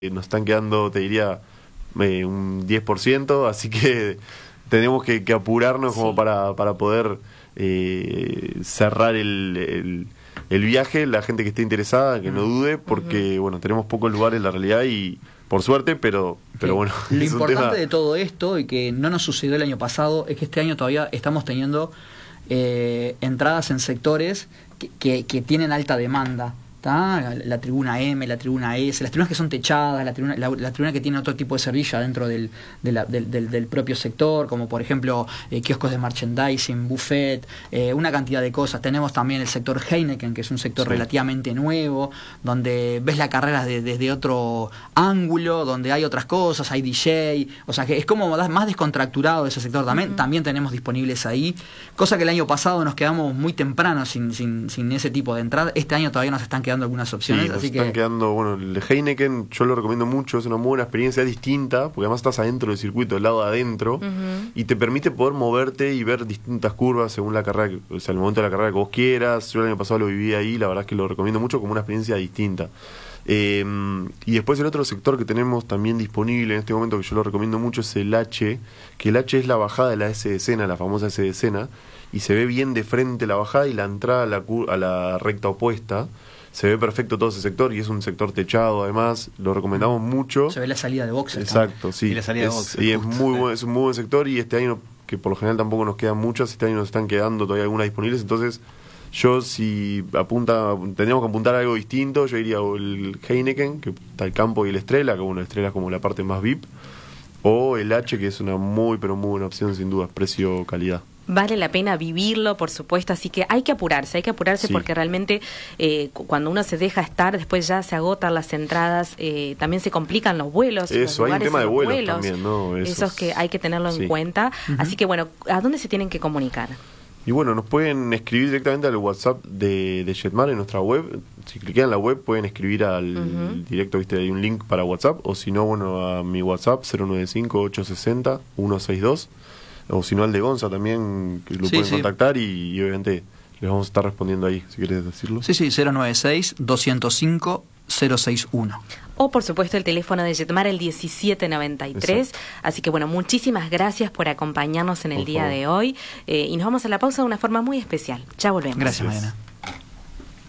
nos están quedando, te diría, un 10%, así que tenemos que apurarnos como para poder cerrar el viaje. La gente que esté interesada, que no dude, porque bueno, tenemos pocos lugares en la realidad y por suerte, pero bueno. Lo importante de todo esto, y que no nos sucedió el año pasado, es que este año todavía estamos teniendo entradas en sectores que tienen alta demanda. La tribuna M, la tribuna S, las tribunas que son techadas, la tribuna que tiene otro tipo de servicio dentro del propio sector, como por ejemplo kioscos de merchandising, buffet, una cantidad de cosas. Tenemos también el sector Heineken, que es un sector relativamente nuevo, donde ves la carrera desde otro ángulo, donde hay otras cosas, hay DJ, o sea que es como más descontracturado ese sector también. También tenemos disponibles ahí, cosa que el año pasado nos quedamos muy temprano sin ese tipo de entrada. Este año todavía nos están quedando algunas opciones, sí, así que están quedando, bueno, el de Heineken yo lo recomiendo mucho, es una muy buena experiencia, es distinta, porque además estás adentro del circuito, del lado de adentro, y te permite poder moverte y ver distintas curvas según la carrera, o sea, el momento de la carrera que vos quieras. Yo el año pasado lo viví ahí, la verdad es que lo recomiendo mucho como una experiencia distinta. Y después el otro sector que tenemos también disponible en este momento, que yo lo recomiendo mucho, es el H, que el H es la bajada de la S de Sena, la famosa S de Sena, y se ve bien de frente la bajada y la entrada a la recta opuesta. Se ve perfecto todo ese sector y es un sector techado, además lo recomendamos mucho. Se ve la salida de boxes. Exacto, sí. Y la salida de boxes. Y es un muy buen sector, y este año, que por lo general tampoco nos quedan muchas, este año nos están quedando todavía algunas disponibles. Entonces yo, si tendríamos que apuntar a algo distinto, yo iría o el Heineken, que está el Campo, y el Estrella, que bueno, el Estrella es como la parte más VIP, o el H, que es una muy pero muy buena opción sin duda, precio-calidad. Vale la pena vivirlo, por supuesto, así que hay que apurarse sí. Porque realmente cuando uno se deja estar, después ya se agotan las entradas, también se complican los vuelos. Eso, hay un tema de vuelos también, ¿no? Esos que hay que tenerlo en cuenta. Así que bueno, ¿a dónde se tienen que comunicar? Y bueno, nos pueden escribir directamente al WhatsApp de Jetmar en nuestra web. Si cliquean en la web pueden escribir al directo, viste, hay un link para WhatsApp, o si no, bueno, a mi WhatsApp 095-860-162, o si no al de Gonza también, que lo pueden contactar y obviamente les vamos a estar respondiendo ahí, si quieres decirlo. Sí, 096-205-061. O por supuesto el teléfono de Jetmar, el 1793. Exacto. Así que bueno, muchísimas gracias por acompañarnos en el día de hoy, y nos vamos a la pausa de una forma muy especial. Ya volvemos. Gracias, Mariana.